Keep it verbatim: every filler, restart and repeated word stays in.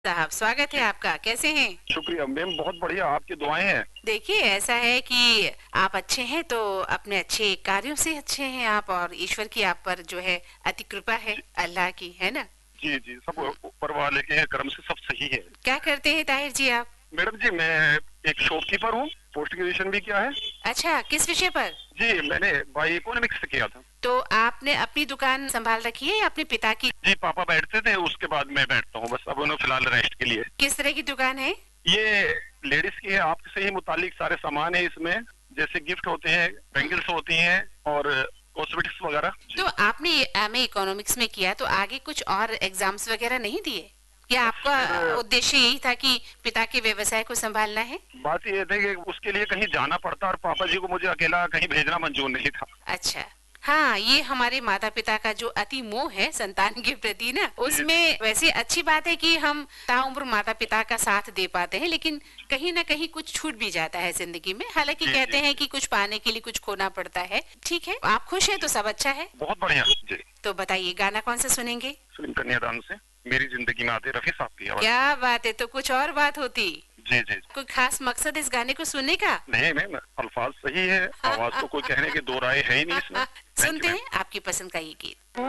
साहब, स्वागत है जी, आपका। कैसे हैं? शुक्रिया मैम, बहुत बढ़िया, आपकी दुआएं हैं। देखिए, ऐसा है कि आप अच्छे हैं तो अपने अच्छे कार्यों से अच्छे हैं आप, और ईश्वर की आप पर जो है अति कृपा है, जी, अल्लाह की, है ना? जी, जी, सब हम्म। ऊपर वाले के करम से सब सही है। क्या करते हैं ताहिर जी आप? मैडम जी, मैं एक शॉपकीपर हूँ, पोस्ट ग्रेजुएशन भी किया है। अच्छा, किस विषय पर? जी, मैंने बाई इकोनॉमिक्स से किया था। तो आपने अपनी दुकान संभाल रखी है या अपने पिता की? जी, पापा बैठते थे, उसके बाद मैं बैठता हूँ, बस अब उन्हें फिलहाल रेस्ट के लिए। किस तरह की दुकान है? ये लेडीज की है, आपसे ही मुतालिक सारे सामान है इसमें, जैसे गिफ्ट होते हैं, बैंगल्स होती हैं और कॉस्मेटिक्स वगैरह। तो जी, आपने एम ए इकोनॉमिक्स में किया तो आगे कुछ और एग्जाम्स वगैरह नहीं दिए? या बस आपका फिर उद्देश्य यही था कि पिता के व्यवसाय को संभालना है? बात ये थी कि उसके लिए कहीं जाना पड़ता और पापा जी को मुझे अकेला कहीं भेजना मंजूर नहीं था। अच्छा। हाँ, ये हमारे माता पिता का जो अति मोह है संतान के प्रति ना, जी, जी, उसमें वैसे अच्छी बात है कि हम ताउम्र माता पिता का साथ दे पाते हैं, लेकिन कहीं ना कहीं कुछ छूट भी जाता है जिंदगी में। हालांकि जी, कहते जी, हैं कि कुछ पाने के लिए कुछ खोना पड़ता है। ठीक है, आप खुश हैं तो जी, सब अच्छा है। बहुत बढ़िया। जी, तो बताइए, गाना कौन सा सुनेंगे? फिल्म कन्यादान से मेरी जिंदगी में आते रफी साहब की आवाज। क्या बात है, तो कुछ और बात होती। जी, जी, जी। कोई खास मकसद इस गाने को सुनने का? नहीं मैम, अल्फाज सही है, आवाज तो कोई कहने की दो राय है ही नहीं इसमें। थैंक सुनते यू हैं मैम। आपकी पसंद का ये गीत।